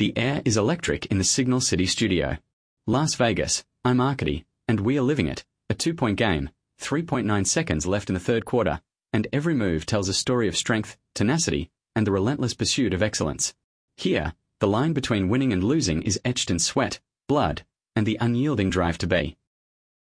The air is electric in the Signal City studio. Las Vegas, I'm Arkady, and we are living it. A 2-point game, 3.9 seconds left in the third quarter, and every move tells a story of strength, tenacity, and the relentless pursuit of excellence. Here, the line between winning and losing is etched in sweat, blood, and the unyielding drive to be.